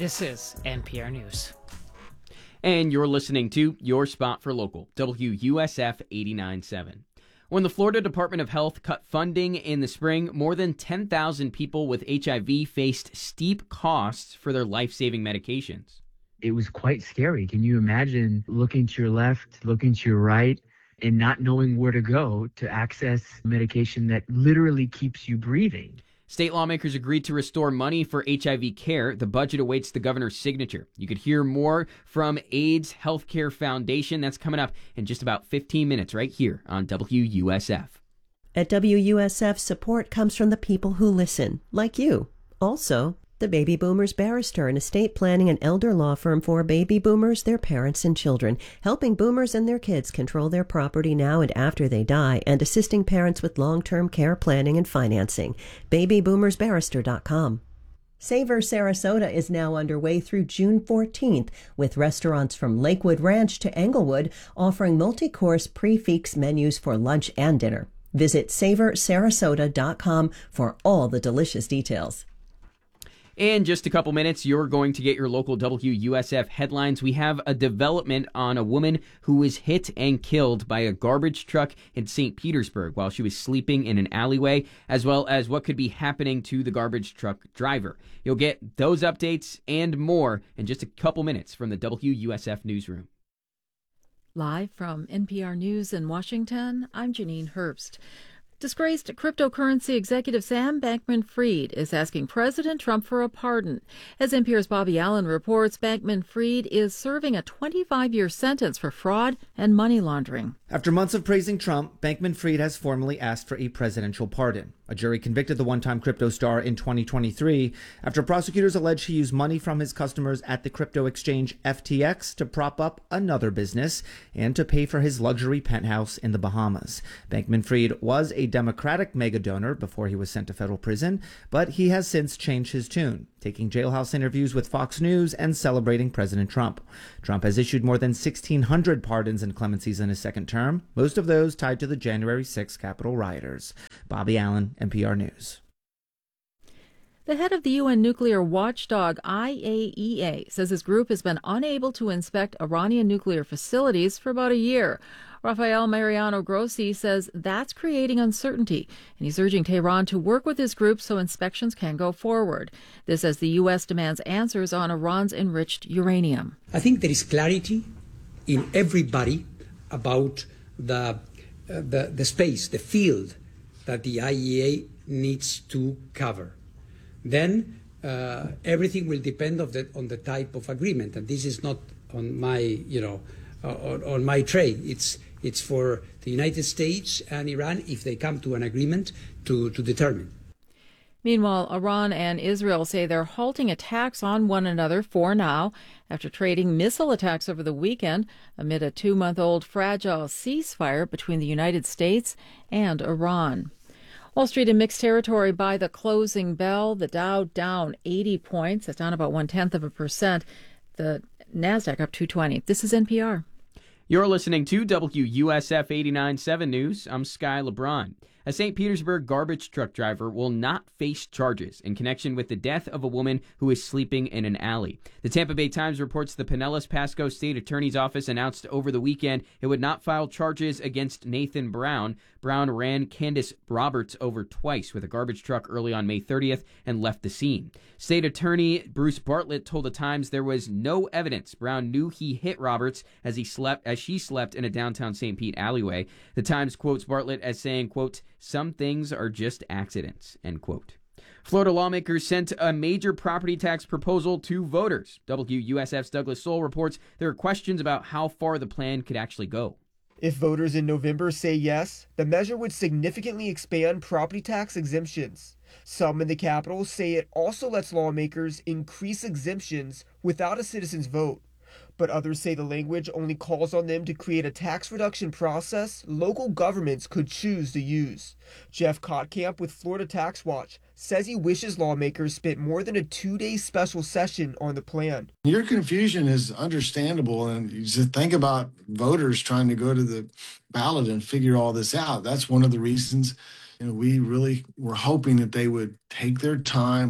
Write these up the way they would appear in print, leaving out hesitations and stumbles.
This is NPR News. And you're listening to Your Spot for Local, WUSF 89.7. When the Florida Department of Health cut funding in the spring, more than 10,000 people with HIV faced steep costs for their life-saving medications. It was quite scary. Can you imagine looking to your left, looking to your right, and not knowing where to go to access medication that literally keeps you breathing? State lawmakers agreed to restore money for HIV care. The budget awaits the governor's signature. You could hear more from AIDS Healthcare Foundation. That's coming up in just about 15 minutes right here on WUSF. At WUSF, support comes from the people who listen, like you. Also, the Baby Boomers Barrister, an estate planning and elder law firm for baby boomers, their parents, and children, helping boomers and their kids control their property now and after they die, and assisting parents with long-term care planning and financing. BabyBoomersBarrister.com. Savor Sarasota is now underway through June 14th, with restaurants from Lakewood Ranch to Englewood offering multi-course prix-fixe menus for lunch and dinner. Visit SavorSarasota.com for all the delicious details. In just a couple minutes, you're going to get your local WUSF headlines. We have a development on a woman who was hit and killed by a garbage truck in St. Petersburg while she was sleeping in an alleyway, as well as what could be happening to the garbage truck driver. You'll get those updates and more in just a couple minutes from the WUSF newsroom. Live from NPR News in Washington, I'm Janine Herbst. Disgraced cryptocurrency executive Sam Bankman-Fried is asking President Trump for a pardon. As NPR's Bobby Allen reports, Bankman-Fried is serving a 25-year sentence for fraud and money laundering. After months of praising Trump, Bankman-Fried has formally asked for a presidential pardon. A jury convicted the one-time crypto star in 2023 after prosecutors alleged he used money from his customers at the crypto exchange FTX to prop up another business and to pay for his luxury penthouse in the Bahamas. Bankman-Fried was a Democratic mega donor before he was sent to federal prison, but he has since changed his tune, taking jailhouse interviews with Fox News and celebrating President Trump. Trump has issued more than 1,600 pardons and clemencies in his second term, most of those tied to the January 6 Capitol rioters. Bobby Allen, NPR News. The head of the UN nuclear watchdog IAEA says his group has been unable to inspect Iranian nuclear facilities for about a year. Rafael Mariano Grossi says that's creating uncertainty, and he's urging Tehran to work with his group so inspections can go forward. This as the U.S. demands answers on Iran's enriched uranium. I think there is clarity in everybody about the space, the field that the IAEA needs to cover. Then everything will depend on the type of agreement, and this is not on my on my tray. It's for the United States and Iran, if they come to an agreement, to determine. Meanwhile, Iran and Israel say they're halting attacks on one another for now after trading missile attacks over the weekend amid a 2-month-old fragile ceasefire between the United States and Iran. Wall Street in mixed territory by the closing bell. The Dow down 80 points. That's down about 0.1%. The NASDAQ up 220. This is NPR. You're listening to WUSF 89.7 News. I'm Sky LeBron. A St. Petersburg garbage truck driver will not face charges in connection with the death of a woman who is sleeping in an alley. The Tampa Bay Times reports the Pinellas Pasco State Attorney's Office announced over the weekend it would not file charges against Nathan Brown. Brown ran Candace Roberts over twice with a garbage truck early on May 30th and left the scene. State Attorney Bruce Bartlett told the Times there was no evidence Brown knew he hit Roberts as she slept in a downtown St. Pete alleyway. The Times quotes Bartlett as saying, quote, "Some things are just accidents," end quote. Florida lawmakers sent a major property tax proposal to voters. WUSF's Douglas Soul reports there are questions about how far the plan could actually go. If voters in November say yes, the measure would significantly expand property tax exemptions. Some in the Capitol say it also lets lawmakers increase exemptions without a citizen's vote. But others say the language only calls on them to create a tax reduction process local governments could choose to use. Jeff Kottkamp with Florida Tax Watch says he wishes lawmakers spent more than a 2-day special session on the plan. Your confusion is understandable, and you just think about voters trying to go to the ballot and figure all this out. That's one of the reasons we really were hoping that they would take their time.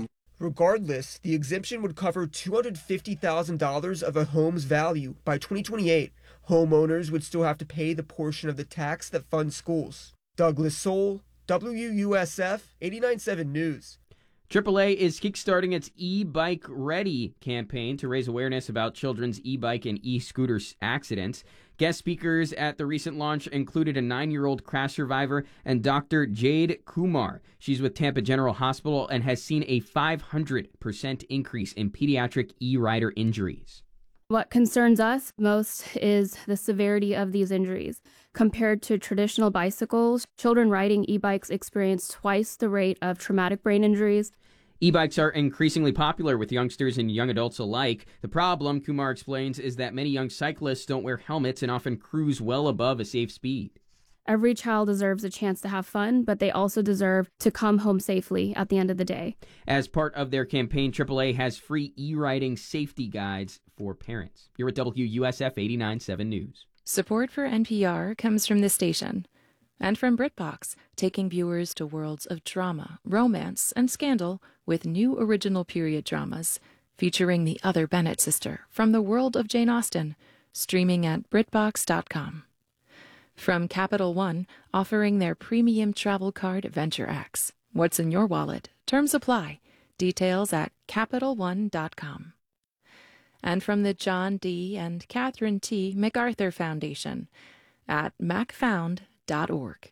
Regardless, the exemption would cover $250,000 of a home's value by 2028. Homeowners would still have to pay the portion of the tax that funds schools. Douglas Soul, WUSF 89.7 News. AAA is kickstarting its E-Bike Ready campaign to raise awareness about children's e-bike and e-scooter accidents. Guest speakers at the recent launch included a 9-year-old crash survivor and Dr. Jade Kumar. She's with Tampa General Hospital and has seen a 500% increase in pediatric e-rider injuries. What concerns us most is the severity of these injuries. Compared to traditional bicycles, children riding e-bikes experience twice the rate of traumatic brain injuries. E-bikes are increasingly popular with youngsters and young adults alike. The problem, Kumar explains, is that many young cyclists don't wear helmets and often cruise well above a safe speed. Every child deserves a chance to have fun, but they also deserve to come home safely at the end of the day. As part of their campaign, AAA has free e-riding safety guides for parents. You're at WUSF 89.7 News. Support for NPR comes from this station and from BritBox, taking viewers to worlds of drama, romance, and scandal with new original period dramas featuring the other Bennett sister from the world of Jane Austen, streaming at BritBox.com. From Capital One, offering their premium travel card VentureX. What's in your wallet? Terms apply. Details at CapitalOne.com. And from the John D. and Catherine T. MacArthur Foundation at macfound.org.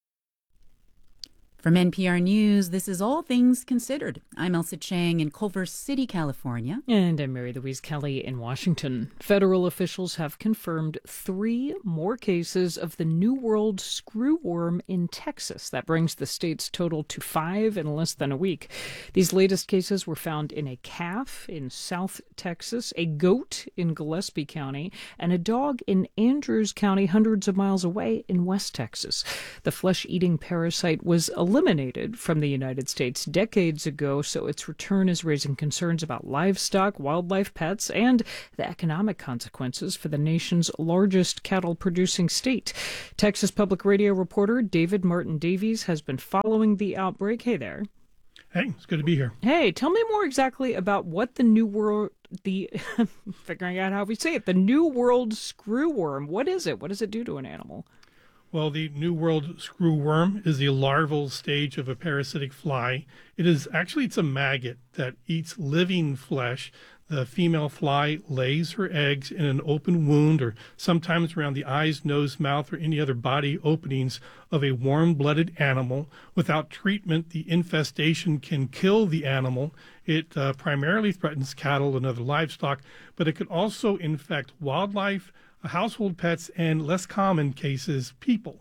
From NPR News, this is All Things Considered. I'm Elsa Chang in Culver City, California. And I'm Mary Louise Kelly in Washington. Federal officials have confirmed 3 more cases of the New World screwworm in Texas. That brings the state's total to 5 in less than a week. These latest cases were found in a calf in South Texas, a goat in Gillespie County, and a dog in Andrews County, hundreds of miles away in West Texas. The flesh-eating parasite was eliminated from the United States decades ago, so its return is raising concerns about livestock, wildlife, pets, and the economic consequences for the nation's largest cattle-producing state. Texas Public Radio reporter David Martin Davies has been following the outbreak. Hey there. Hey, it's good to be here. Hey, tell me more exactly about what the New World, figuring out how we say it, the New World screwworm. What is it? What does it do to an animal? Well, the New World screwworm is the larval stage of a parasitic fly. It's a maggot that eats living flesh. The female fly lays her eggs in an open wound or sometimes around the eyes, nose, mouth, or any other body openings of a warm-blooded animal. Without treatment, the infestation can kill the animal. It primarily threatens cattle and other livestock, but it could also infect wildlife, household pets, and less common cases, people.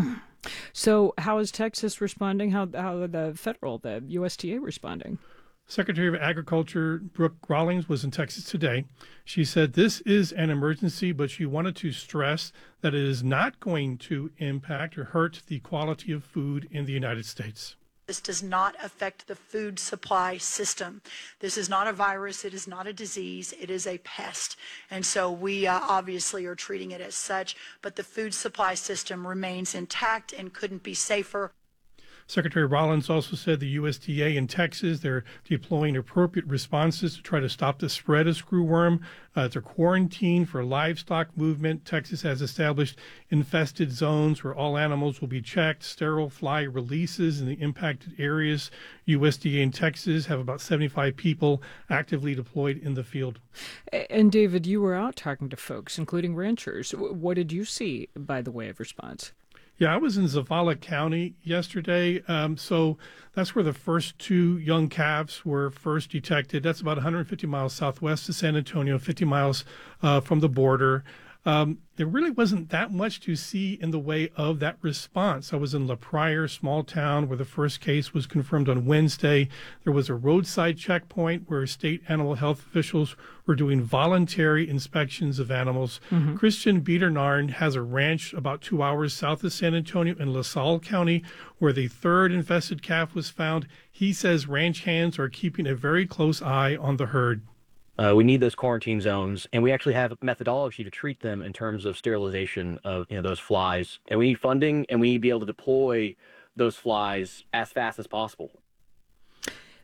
So how is Texas responding? How the USDA responding? Secretary of Agriculture Brooke Rawlings was in Texas today. She said this is an emergency, but she wanted to stress that it is not going to impact or hurt the quality of food in the United States. This does not affect the food supply system. This is not a virus. It is not a disease. It is a pest. And so we obviously are treating it as such, but the food supply system remains intact and couldn't be safer. Secretary Rollins also said the USDA in Texas, they're deploying appropriate responses to try to stop the spread of screwworm. It's a quarantine for livestock movement. Texas has established infested zones where all animals will be checked, sterile fly releases in the impacted areas. USDA in Texas have about 75 people actively deployed in the field. And David, you were out talking to folks, including ranchers. What did you see by the way of response? Yeah, I was in Zavala County yesterday. So that's where the first 2 young calves were first detected. That's about 150 miles southwest of San Antonio, 50 miles from the border. There really wasn't that much to see in the way of that response. I was in La Pryor, small town, where the first case was confirmed on Wednesday. There was a roadside checkpoint where state animal health officials were doing voluntary inspections of animals. Mm-hmm. Christian Biedernarn has a ranch about 2 hours south of San Antonio in LaSalle County, where the 3rd infested calf was found. He says ranch hands are keeping a very close eye on the herd. We need those quarantine zones, and we actually have a methodology to treat them in terms of sterilization of those flies. And we need funding, and we need to be able to deploy those flies as fast as possible.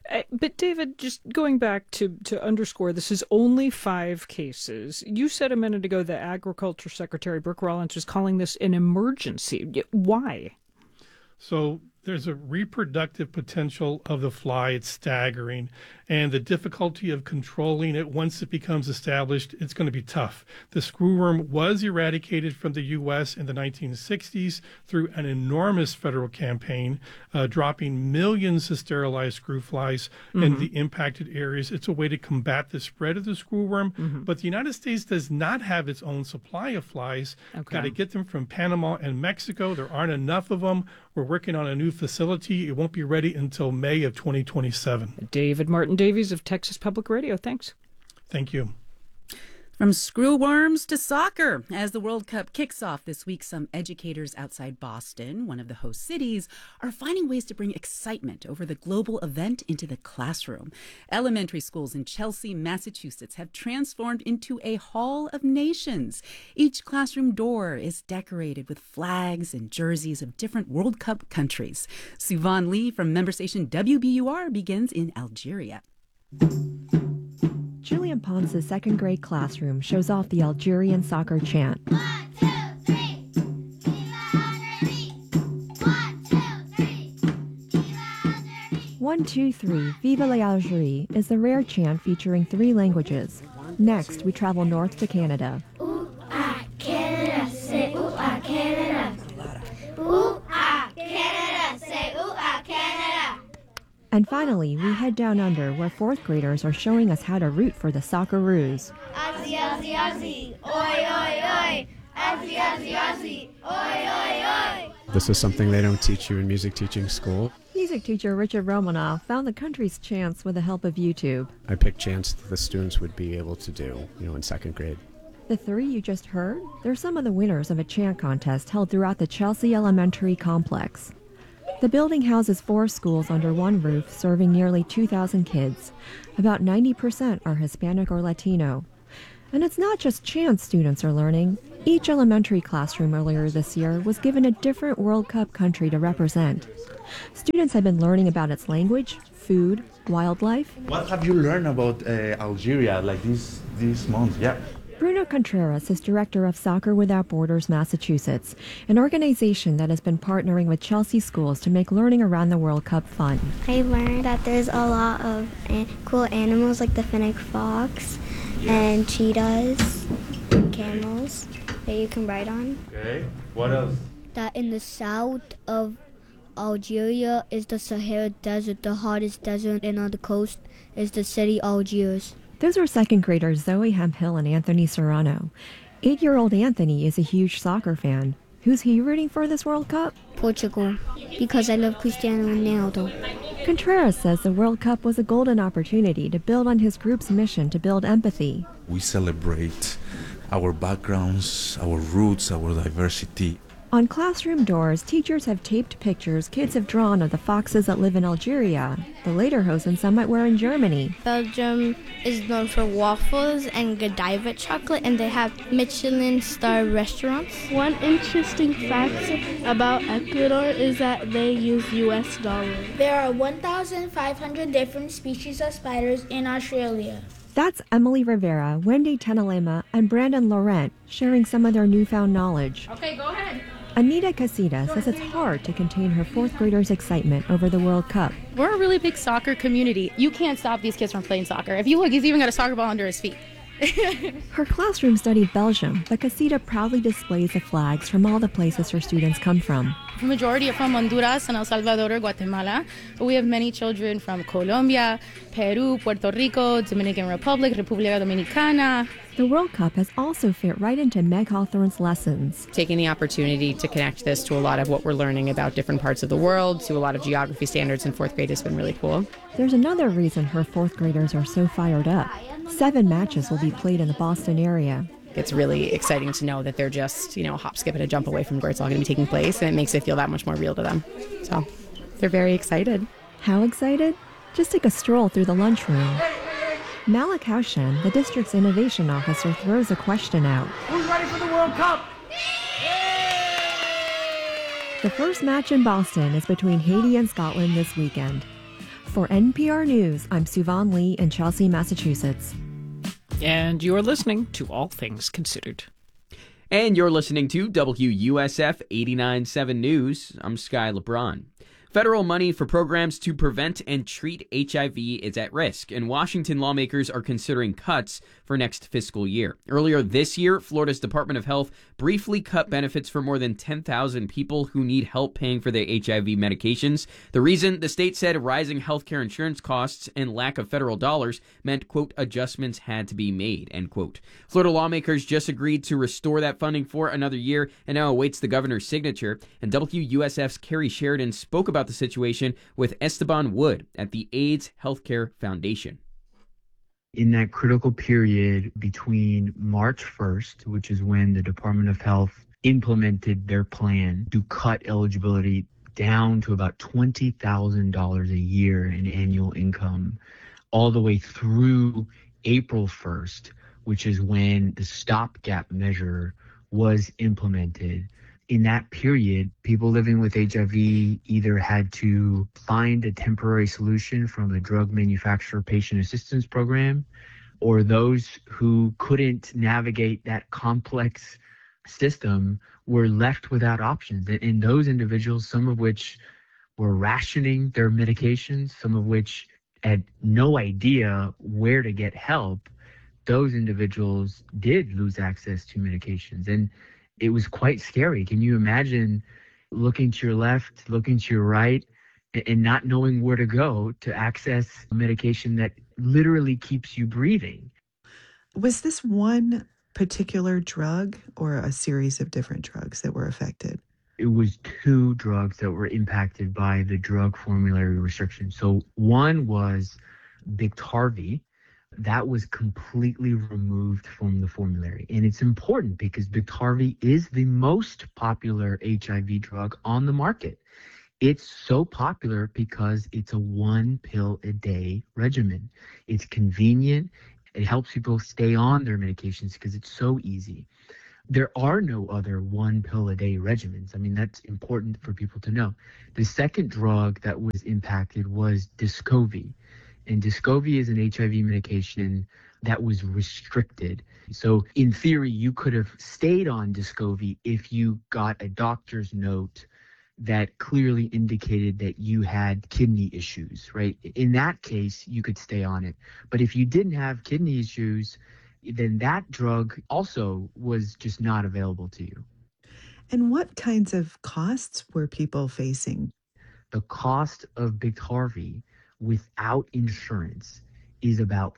But David, just going back to underscore, this is only 5 cases. You said a minute ago that Agriculture Secretary Brooke Rollins was calling this an emergency. Why? So there's a reproductive potential of the fly. It's staggering. And the difficulty of controlling it once it becomes established, it's going to be tough. The screwworm was eradicated from the U.S. in the 1960s through an enormous federal campaign, dropping millions of sterilized screw flies in the impacted areas. It's a way to combat the spread of the screwworm. But the United States does not have its own supply of flies. Got to get them from Panama and Mexico. There aren't enough of them. We're working on a new facility. It won't be ready until May of 2027. David Martin Davies of Texas Public Radio. Thanks. Thank you. From screwworms to soccer. As the World Cup kicks off this week, some educators outside Boston, one of the host cities, are finding ways to bring excitement over the global event into the classroom. Elementary schools in Chelsea, Massachusetts have transformed into a hall of nations. Each classroom door is decorated with flags and jerseys of different World Cup countries. Sivan Lee from member station WBUR begins in Algeria. Julian Ponce's second grade classroom shows off the Algerian soccer chant. 1, 2, 3, Vive l'Algérie is the rare chant featuring 3 languages. Next, we travel north to Canada. Canada, say ooh, Canada. Ooh, Canada, say ooh, Canada. And finally, we head down under where 4th graders are showing us how to root for the Socceroos. Aussie, Aussie, Aussie, oi, oi, oi. Aussie, Aussie, Aussie, oi, oi, oi. This is something they don't teach you in music teaching school. Music teacher Richard Romanoff found the country's chants with the help of YouTube. I picked chants that the students would be able to do, in 2nd grade. The 3 you just heard, they're some of the winners of a chant contest held throughout the Chelsea Elementary complex. The building houses 4 schools under one roof, serving nearly 2,000 kids. About 90% are Hispanic or Latino. And it's not just chants students are learning. Each elementary classroom earlier this year was given a different World Cup country to represent. Students have been learning about its language, food, wildlife. What have you learned about Algeria like this month? Yeah. Bruno Contreras is director of Soccer Without Borders Massachusetts, an organization that has been partnering with Chelsea schools to make learning around the World Cup fun. I learned that there's a lot of cool animals like the fennec fox and cheetahs, camels that you can ride on. Okay, what else? That in the south of Algeria is the Sahara Desert, the hottest desert, and on the coast is the city Algiers. Those are 2nd graders Zoe Hemphill and Anthony Serrano. 8-year-old Anthony is a huge soccer fan. Who's he rooting for this World Cup? Portugal, because I love Cristiano Ronaldo. Contreras says the World Cup was a golden opportunity to build on his group's mission to build empathy. We celebrate our backgrounds, our roots, our diversity. On classroom doors, teachers have taped pictures kids have drawn of the foxes that live in Algeria, the lederhosen some might wear in Germany. Belgium is known for waffles and Godiva chocolate, and they have Michelin star restaurants. One interesting fact about Ecuador is that they use US dollars. There are 1,500 different species of spiders in Australia. That's Emily Rivera, Wendy Tenalema, and Brandon Laurent sharing some of their newfound knowledge. Okay, go ahead. Anita Casita says it's hard to contain her 4th graders' excitement over the World Cup. We're a really big soccer community. You can't stop these kids from playing soccer. If you look, he's even got a soccer ball under his feet. Her classroom studied Belgium, but Casita proudly displays the flags from all the places her students come from. The majority are from Honduras and El Salvador, Guatemala, but we have many children from Colombia, Peru, Puerto Rico, Dominican Republic, República Dominicana. The World Cup has also fit right into Meg Hawthorne's lessons. Taking the opportunity to connect this to a lot of what we're learning about different parts of the world, to a lot of geography standards in 4th grade has been really cool. There's another reason her 4th graders are so fired up. 7 matches will be played in the Boston area. It's really exciting to know that they're just, a hop, skip, and a jump away from where it's all going to be taking place, and it makes it feel that much more real to them. So they're very excited. How excited? Just take a stroll through the lunchroom. Malik Haushen, the district's innovation officer, throws a question out. Who's ready for the World Cup? The first match in Boston is between Haiti and Scotland this weekend. For NPR News, I'm Suvan Lee in Chelsea, Massachusetts. And you're listening to All Things Considered. And you're listening to WUSF 89.7 News. I'm Sky LeBron. Federal money for programs to prevent and treat HIV is at risk, and Washington lawmakers are considering cuts for next fiscal year. Earlier this year, Florida's Department of Health briefly cut benefits for more than 10,000 people who need help paying for their HIV medications. The reason, the state said rising healthcare insurance costs and lack of federal dollars meant, quote, adjustments had to be made, end quote. Florida lawmakers just agreed to restore that funding for another year and now awaits the governor's signature. And WUSF's Carrie Sheridan spoke about the situation with Esteban Wood at the AIDS Healthcare Foundation. In that critical period between March 1st, which is when the Department of Health implemented their plan to cut eligibility down to about $20,000 a year in annual income, all the way through April 1st, which is when the stopgap measure was implemented. In that period, people living with HIV either had to find a temporary solution from the drug manufacturer patient assistance program, or those who couldn't navigate that complex system were left without options. And those individuals, some of which were rationing their medications, some of which had no idea where to get help, those individuals did lose access to medications. And it was quite scary. Can you imagine looking to your left, looking to your right, and not knowing where to go to access a medication that literally keeps you breathing? Was this one particular drug or a series of different drugs that were affected? It was two drugs that were impacted by the drug formulary restriction. So one was Biktarvy. That was completely removed from the formulary. And it's important because Biktarvy is the most popular HIV drug on the market. It's so popular because it's a 1 pill a day regimen. It's convenient. It helps people stay on their medications because it's so easy. There are no other 1 pill a day regimens. I mean, that's important for people to know. The second drug that was impacted was Descovy. And Descovy is an HIV medication that was restricted. So in theory, you could have stayed on Descovy if you got a doctor's note that clearly indicated that you had kidney issues, right? In that case, you could stay on it. But if you didn't have kidney issues, then that drug also was just not available to you. And what kinds of costs were people facing? The cost of Biktarvy without insurance is about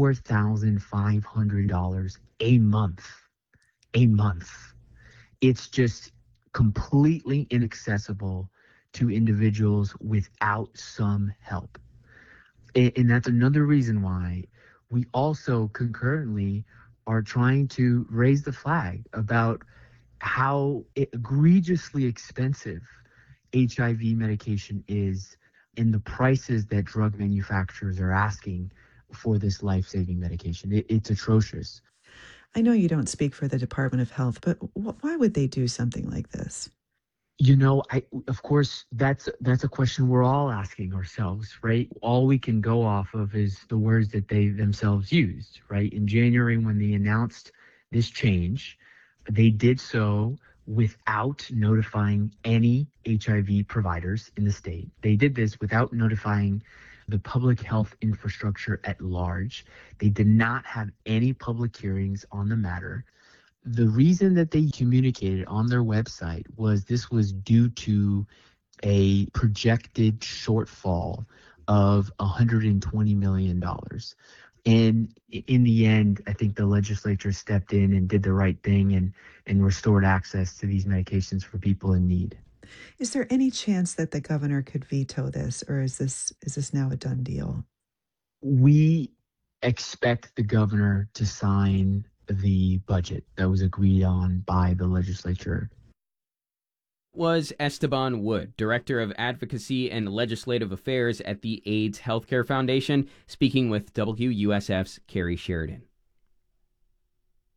$4,500 a month. A month. It's just completely inaccessible to individuals without some help. And that's another reason why we also concurrently are trying to raise the flag about how egregiously expensive HIV medication is and the prices that drug manufacturers are asking for this life-saving medication. It's atrocious. I know you don't speak for the Department of Health, but why would they do something like this? You know, of course, that's a question we're all asking ourselves, right? All we can go off of is the words that they themselves used, right? In January, when they announced this change, they did so without notifying any HIV providers in the state. They did this without notifying the public health infrastructure at large. They did not have any public hearings on the matter. The reason that they communicated on their website was this was due to a projected shortfall of $120 million. And in the end, I think the legislature stepped in and did the right thing and restored access to these medications for people in need. Is there any chance that the governor could veto this, or is this now a done deal? We expect the governor to sign the budget that was agreed on by the legislature. Was Esteban Wood, Director of Advocacy and Legislative Affairs at the AIDS Healthcare Foundation, speaking with WUSF's Carrie Sheridan.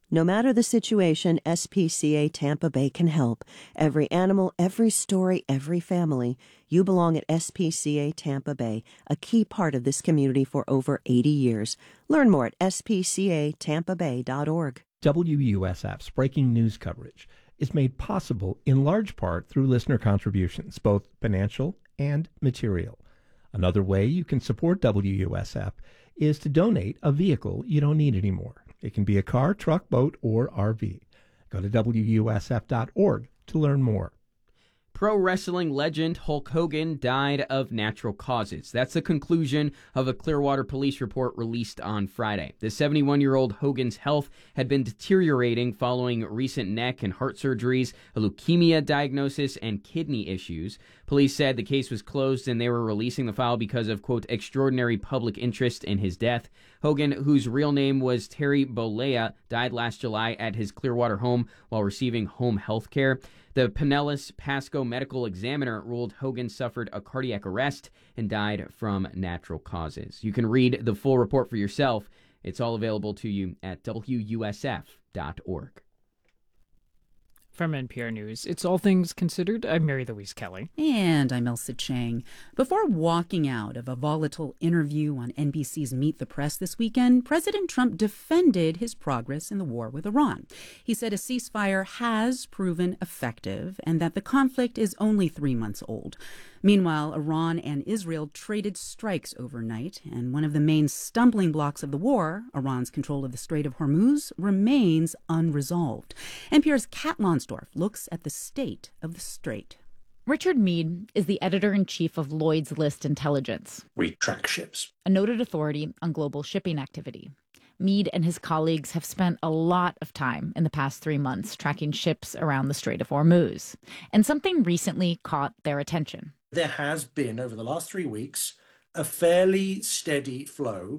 No matter the situation, SPCA Tampa Bay can help. Every animal, every story, every family. You belong at SPCA Tampa Bay, a key part of this community for over 80 years. Learn more at spcatampabay.org. WUSF's breaking news coverage is made possible in large part through listener contributions, both financial and material. Another way you can support WUSF is to donate a vehicle you don't need anymore. It can be a car, truck, boat, or RV. Go to WUSF.org to learn more. Pro wrestling legend Hulk Hogan died of natural causes. That's the conclusion of a Clearwater police report released on Friday. The 71-year-old Hogan's health had been deteriorating following recent neck and heart surgeries, a leukemia diagnosis, and kidney issues. Police said the case was closed and they were releasing the file because of, quote, extraordinary public interest in his death. Hogan, whose real name was Terry Bollea, died last July at his Clearwater home while receiving home health care. The Pinellas Pasco Medical Examiner ruled Hogan suffered a cardiac arrest and died from natural causes. You can read the full report for yourself. It's all available to you at WUSF.org. From NPR News, it's All Things Considered. I'm Mary Louise Kelly. And I'm Elsa Chang. Before walking out of a volatile interview on NBC's Meet the Press this weekend, President Trump defended his progress in the war with Iran. He said a ceasefire has proven effective and that the conflict is only 3 months old. Meanwhile, Iran and Israel traded strikes overnight, and one of the main stumbling blocks of the war, Iran's control of the Strait of Hormuz, remains unresolved. NPR's Kat Lonsdorf looks at the state of the strait. Richard Meade is the editor-in-chief of Lloyd's List Intelligence. We track ships. A noted authority on global shipping activity. Meade and his colleagues have spent a lot of time in the past 3 months tracking ships around the Strait of Hormuz. And something recently caught their attention. There has been, over the last 3 weeks, a fairly steady flow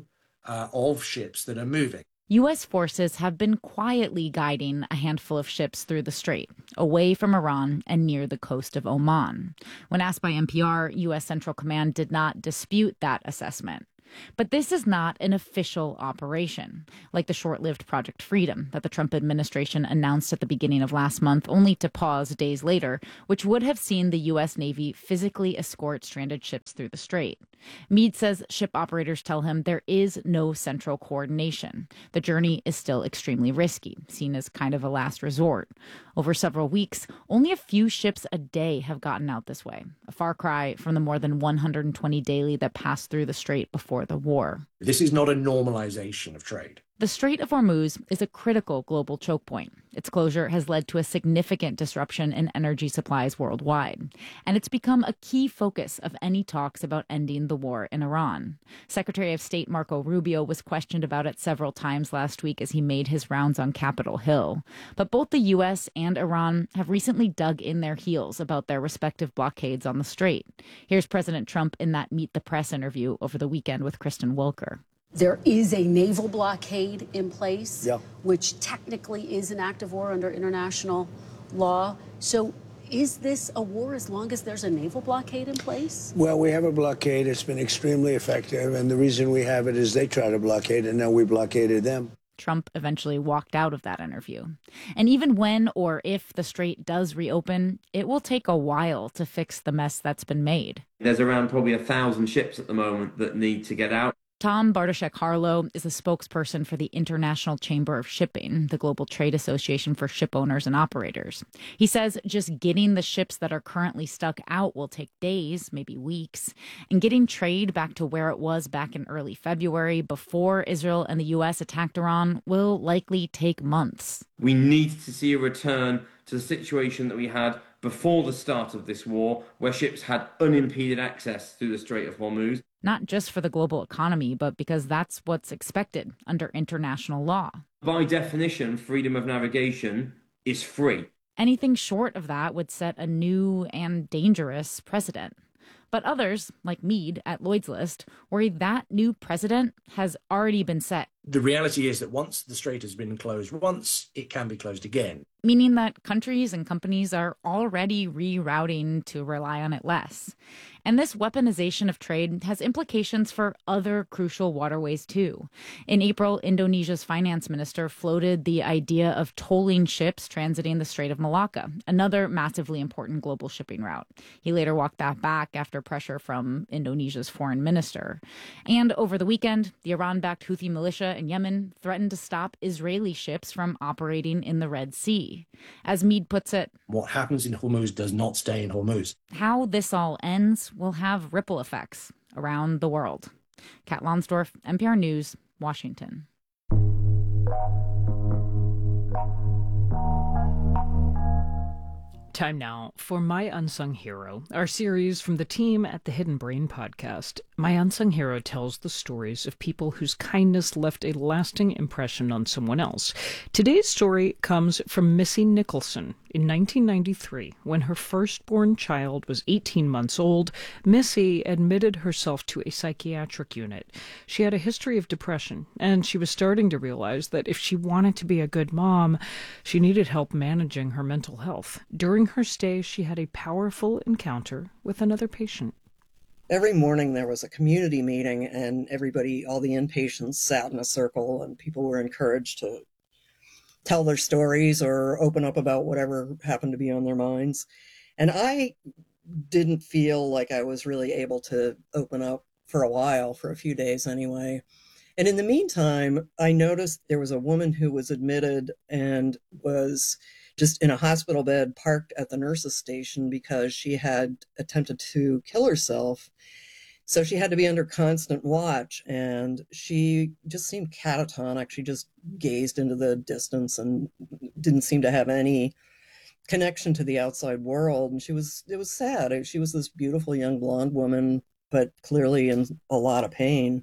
of ships that are moving. U.S. forces have been quietly guiding a handful of ships through the strait, away from Iran and near the coast of Oman. When asked by NPR, U.S. Central Command did not dispute that assessment. But this is not an official operation, like the short-lived Project Freedom that the Trump administration announced at the beginning of last month, only to pause days later, which would have seen the U.S. Navy physically escort stranded ships through the strait. Meade says ship operators tell him there is no central coordination. The journey is still extremely risky, seen as kind of a last resort. Over several weeks, only a few ships a day have gotten out this way, a far cry from the more than 120 daily that passed through the strait before the war. This is not a normalization of trade. The Strait of Hormuz is a critical global choke point. Its closure has led to a significant disruption in energy supplies worldwide, and it's become a key focus of any talks about ending the war in Iran. Secretary of State Marco Rubio was questioned about it several times last week as he made his rounds on Capitol Hill. But both the U.S. and Iran have recently dug in their heels about their respective blockades on the strait. Here's President Trump in that Meet the Press interview over the weekend with Kristen Wilker. There is a naval blockade in place, which technically is an act of war under international law. So is this a war as long as there's a naval blockade in place? Well, we have a blockade. It's been extremely effective. And the reason we have it is they try to blockade, and now we blockaded them. Trump eventually walked out of that interview. And even when or if the strait does reopen, it will take a while to fix the mess that's been made. There's around probably 1,000 ships at the moment that need to get out. Tom Bartoszek-Harlow is a spokesperson for the International Chamber of Shipping, the global trade association for ship owners and operators. He says just getting the ships that are currently stuck out will take days, maybe weeks, and getting trade back to where it was back in early February before Israel and the U.S. attacked Iran will likely take months. We need to see a return to the situation that we had before the start of this war, where ships had unimpeded access through the Strait of Hormuz. Not just for the global economy, but because that's what's expected under international law. By definition, freedom of navigation is free. Anything short of that would set a new and dangerous precedent. But others, like Meade at Lloyd's List, worry that new precedent has already been set. The reality is that once the strait has been closed once, it can be closed again. Meaning that countries and companies are already rerouting to rely on it less. And this weaponization of trade has implications for other crucial waterways, too. In April, Indonesia's finance minister floated the idea of tolling ships transiting the Strait of Malacca, another massively important global shipping route. He later walked that back after pressure from Indonesia's foreign minister. And over the weekend, the Iran-backed Houthi militia in Yemen threatened to stop Israeli ships from operating in the Red Sea. As Mead puts it, what happens in Hormuz does not stay in Hormuz. How this all ends will have ripple effects around the world. Kat Lonsdorf, NPR News, Washington. Time now for My Unsung Hero, our series from the team at the Hidden Brain podcast. My Unsung Hero tells the stories of people whose kindness left a lasting impression on someone else. Today's story comes from Missy Nicholson. In 1993, when her firstborn child was 18 months old, Missy admitted herself to a psychiatric unit. She had a history of depression, and she was starting to realize that if she wanted to be a good mom, she needed help managing her mental health. During her stay, she had a powerful encounter with another patient. Every morning there was a community meeting, and everybody, all the inpatients, sat in a circle, and people were encouraged to tell their stories or open up about whatever happened to be on their minds. And I didn't feel like I was really able to open up for a while, for a few days anyway. And in the meantime, I noticed there was a woman who was admitted and was just in a hospital bed parked at the nurse's station because she had attempted to kill herself. So she had to be under constant watch, and she just seemed catatonic. She just gazed into the distance and didn't seem to have any connection to the outside world. And it was sad. She was this beautiful young blonde woman, but clearly in a lot of pain.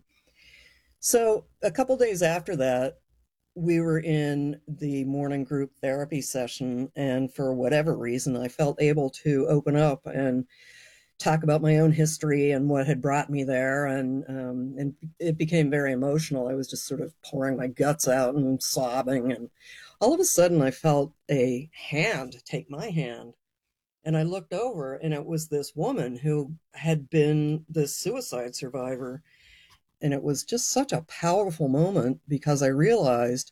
So a couple days after that, we were in the morning group therapy session, and for whatever reason, I felt able to open up and talk about my own history and what had brought me there, and it became very emotional. I was just sort of pouring my guts out and sobbing, and all of a sudden I felt a hand take my hand, and I looked over, and it was this woman who had been the suicide survivor. And it was just such a powerful moment because I realized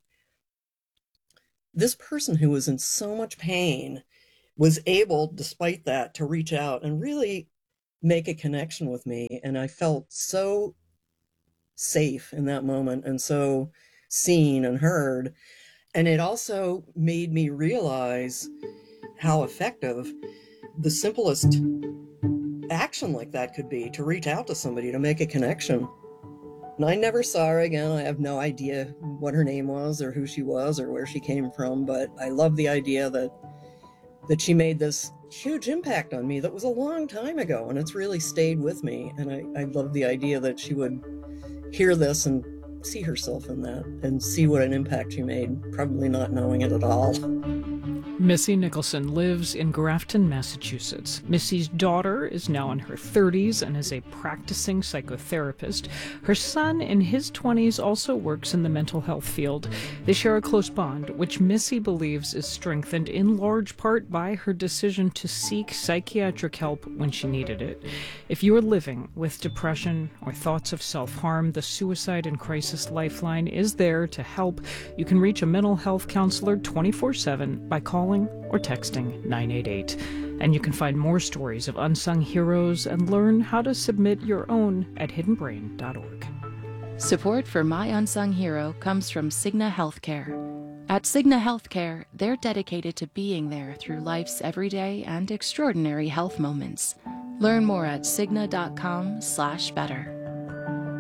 this person who was in so much pain was able, despite that, to reach out and really make a connection with me. And I felt so safe in that moment and so seen and heard. And it also made me realize how effective the simplest action like that could be, to reach out to somebody, to make a connection. And I never saw her again. I have no idea what her name was or who she was or where she came from, but I love the idea that she made this huge impact on me that was a long time ago, and it's really stayed with me. And I love the idea that she would hear this and see herself in that and see what an impact she made, probably not knowing it at all. Missy Nicholson lives in Grafton, Massachusetts. Missy's daughter is now in her 30s and is a practicing psychotherapist. Her son, in his 20s, also works in the mental health field. They share a close bond, which Missy believes is strengthened in large part by her decision to seek psychiatric help when she needed it. If you are living with depression or thoughts of self-harm, the Suicide and Crisis Lifeline is there to help. You can reach a mental health counselor 24/7 by calling or texting 988. And you can find more stories of unsung heroes and learn how to submit your own at hiddenbrain.org. Support for My Unsung Hero comes from Cigna Healthcare. At Cigna Healthcare, they're dedicated to being there through life's everyday and extraordinary health moments. Learn more at Cigna.com/better.